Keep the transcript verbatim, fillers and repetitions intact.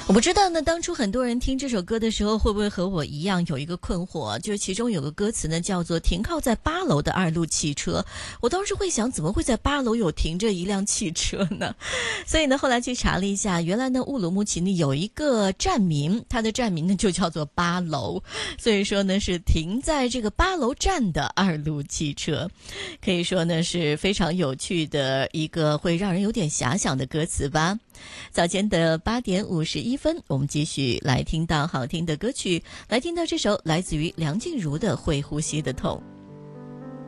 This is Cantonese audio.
我不知道呢，当初很多人听这首歌的时候，会不会和我一样有一个困惑，就是其中有个歌词呢，叫做停靠在八楼的二路汽车。我当时会想，怎么会在八楼有停着一辆汽车呢？所以呢，后来去查了一下，原来呢，乌鲁木齐呢有一个站名，它的站名呢就叫做八楼，所以说呢是停在这个八楼站的二路汽车，可以说呢是非常有趣的一个会让人有点遐想的歌词吧。早间的八点五十一分，我们继续来听到好听的歌曲，来听到这首来自于梁静茹的《会呼吸的痛》。